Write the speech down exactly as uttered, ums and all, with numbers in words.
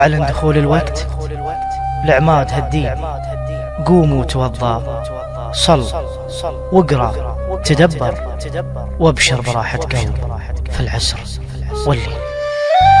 على دخول الوقت لعماد هالدين، قوم وتوضى، صل واقرأ تدبر، وابشر براحة قلب في العسر والليل.